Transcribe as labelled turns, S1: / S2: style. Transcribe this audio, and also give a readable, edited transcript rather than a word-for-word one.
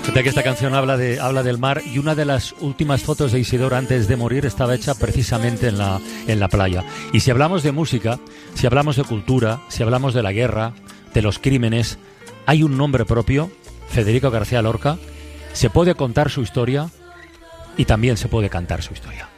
S1: Fíjate que esta canción habla del mar, y una de las últimas fotos de Isidoro antes de morir estaba hecha precisamente en la playa. Y si hablamos de música, si hablamos de cultura, si hablamos de la guerra, de los crímenes, hay un nombre propio, Federico García Lorca. Se puede contar su historia y también se puede cantar su historia.